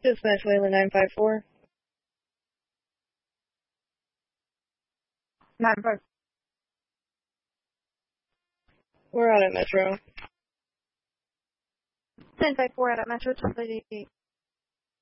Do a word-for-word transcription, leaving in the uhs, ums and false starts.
Dispatch Wayland nine five four. nine five. We're out at Metro. ten five four out at Metro, two thirty-eight.